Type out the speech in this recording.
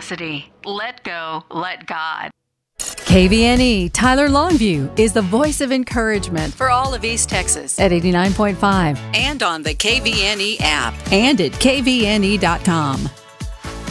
tenacity. Let go, let God. KVNE Tyler Longview is the voice of encouragement for all of East Texas at 89.5 and on the KVNE app and at kvne.com.